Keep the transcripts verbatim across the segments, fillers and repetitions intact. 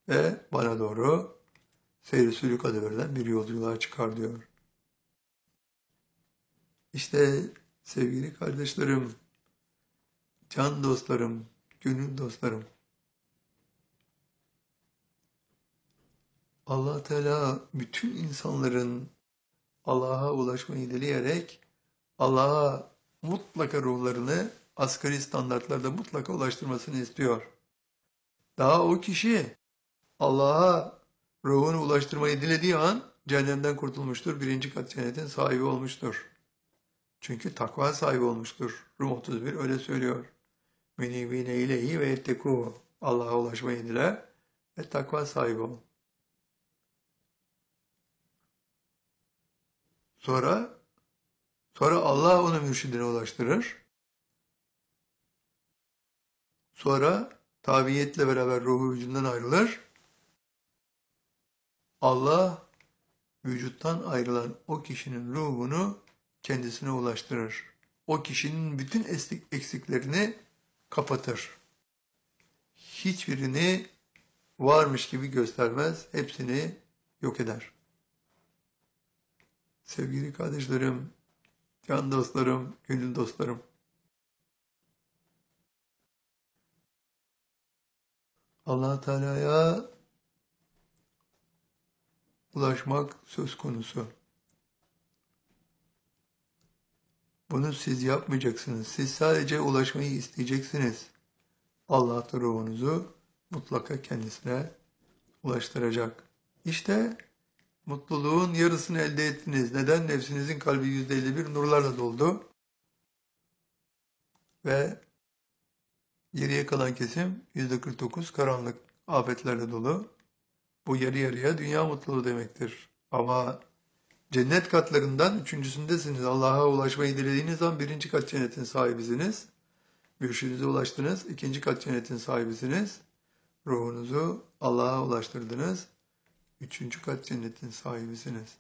ve bana doğru seyri sülük adı verilen bir yolculuğa çıkar diyor. İşte sevgili kardeşlerim, can dostlarım, gönül dostlarım, Allah Teala bütün insanların Allah'a ulaşmayı dileyerek Allah'a mutlaka ruhlarını asgari standartlarda mutlaka ulaştırmasını istiyor. Daha o kişi Allah'a ruhunu ulaştırmayı dilediği an cehennemden kurtulmuştur. Birinci kat cennetin sahibi olmuştur. Çünkü takva sahibi olmuştur. Rum otuz bir öyle söylüyor. Münibine ileyhi ve yettekû. Allah'a ulaşmayı dile ve takva sahibi ol. Sonra sonra Allah onu mürşidine ulaştırır. Sonra tabiiyetle beraber ruhu vücudundan ayrılır. Allah vücuttan ayrılan o kişinin ruhunu kendisine ulaştırır. O kişinin bütün eksiklerini kapatır. Hiçbirini varmış gibi göstermez, hepsini yok eder. Sevgili kardeşlerim, can dostlarım, gönül dostlarım, Allah Teala'ya ulaşmak söz konusu. Bunu siz yapmayacaksınız. Siz sadece ulaşmayı isteyeceksiniz. Allah da ruhunuzu mutlaka kendisine ulaştıracak. İşte mutluluğun yarısını elde ettiniz. Neden? Nefsinizin kalbi yüzde elli bir nurlarla doldu. Ve geriye kalan kesim yüzde kırk dokuz karanlık afetlerle dolu. Bu yarı yarıya dünya mutluluğu demektir. Ama cennet katlarından üçüncüsündesiniz. Allah'a ulaşmayı dilediğiniz zaman birinci kat cennetin sahibisiniz. Mürşidinize ulaştınız. İkinci kat cennetin sahibisiniz. Ruhunuzu Allah'a ulaştırdınız. Üçüncü kat cennetin sahibisiniz.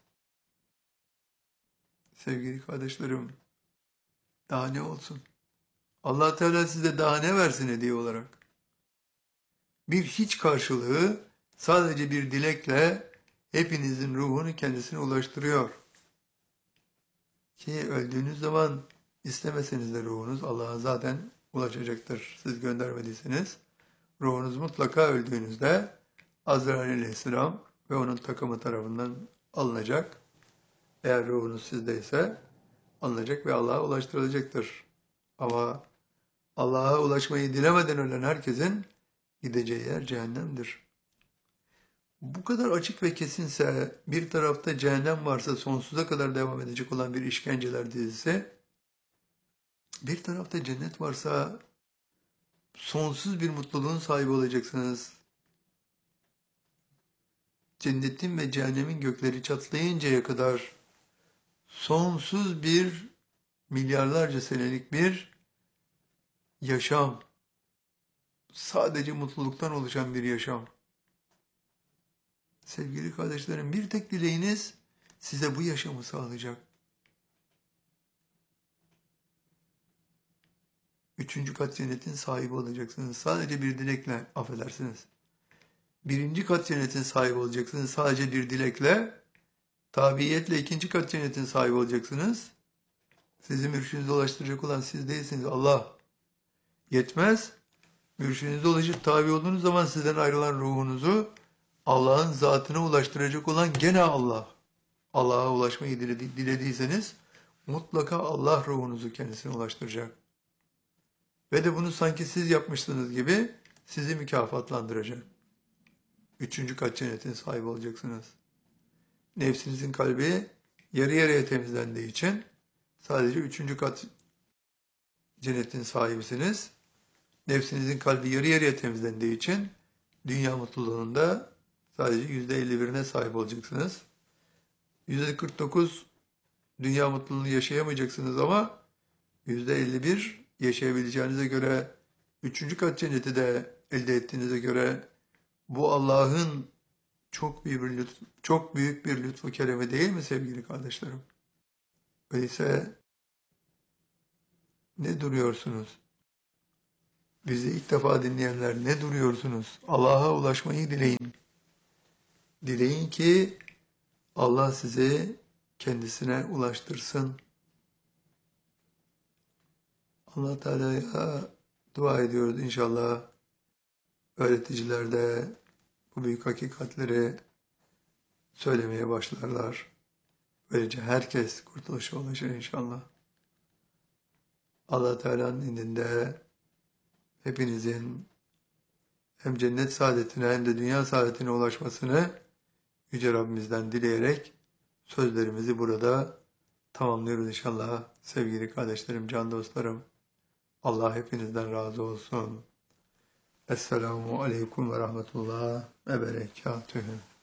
Sevgili kardeşlerim, daha ne olsun? Allah Teala size daha ne versin hediye olarak? Bir hiç karşılığı sadece bir dilekle hepinizin ruhunu kendisine ulaştırıyor. Ki öldüğünüz zaman istemeseniz de ruhunuz Allah'a zaten ulaşacaktır. Siz göndermediyseniz ruhunuz mutlaka öldüğünüzde Azrail Aleyhisselam ve onun takımı tarafından alınacak. Eğer ruhunuz sizdeyse alınacak ve Allah'a ulaştırılacaktır. Ama Allah'a ulaşmayı dilemeden ölen herkesin gideceği yer cehennemdir. Bu kadar açık ve kesinse, bir tarafta cehennem varsa sonsuza kadar devam edecek olan bir işkenceler dizisi, bir tarafta cennet varsa sonsuz bir mutluluğun sahibi olacaksınız. Cennetin ve cehennemin gökleri çatlayıncaya kadar sonsuz bir, milyarlarca senelik bir yaşam, sadece mutluluktan oluşan bir yaşam. Sevgili kardeşlerim, bir tek dileğiniz size bu yaşamı sağlayacak. Üçüncü kat cennetin sahibi olacaksınız. Sadece bir dilekle, affedersiniz. Birinci kat cennetin sahibi olacaksınız. Sadece bir dilekle, tabiiyetle ikinci kat cennetin sahibi olacaksınız. Sizi mürşidinize ulaştıracak olan siz değilsiniz, Allah. Yetmez. Mürşidinize ulaşıp tabi olduğunuz zaman sizden ayrılan ruhunuzu Allah'ın zatına ulaştıracak olan gene Allah. Allah'a ulaşmayı dilediyseniz mutlaka Allah ruhunuzu kendisine ulaştıracak. Ve de bunu sanki siz yapmışsınız gibi sizi mükafatlandıracak. Üçüncü kat cennetin sahibi olacaksınız. Nefsinizin kalbi yarı yarıya temizlendiği için sadece üçüncü kat cennetin sahibisiniz. Nefsinizin kalbi yarı yarıya temizlendiği için dünya mutluluğunda sadece yüzde elli birine sahip olacaksınız. Yüzde kırk dokuz dünya mutluluğunu yaşayamayacaksınız ama yüzde elli bir yaşayabileceğinize göre, üçüncü kat cenneti de elde ettiğinize göre bu Allah'ın çok büyük bir lütfu, çok büyük bir lütfu keremi değil mi sevgili kardeşlerim? Öyleyse ne duruyorsunuz? Bizi ilk defa dinleyenler ne duruyorsunuz? Allah'a ulaşmayı dileyin. Dileyin ki Allah sizi kendisine ulaştırsın. Allah Teala'ya dua ediyoruz inşallah. Öğreticiler de bu büyük hakikatleri söylemeye başlarlar. Böylece herkes kurtuluşa ulaşır inşallah. Allah Teala'nın indinde hepinizin hem cennet saadetine hem de dünya saadetine ulaşmasını Yüce Rabbimizden dileyerek sözlerimizi burada tamamlıyoruz inşallah. Sevgili kardeşlerim, can dostlarım, Allah hepinizden razı olsun. Esselamu Aleyküm ve Rahmetullah ve Berekatühü.